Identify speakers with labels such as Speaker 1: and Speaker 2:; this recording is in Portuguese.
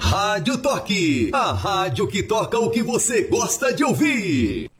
Speaker 1: Rádio Toque, a rádio que toca o que você gosta de ouvir.